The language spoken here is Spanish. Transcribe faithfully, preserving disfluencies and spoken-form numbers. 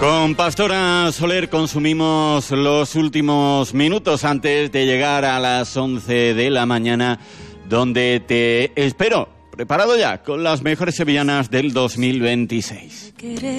Con Pastora Soler consumimos los últimos minutos antes de llegar a las once de la mañana, donde te espero, preparado ya, con las mejores sevillanas del dos mil veintiséis.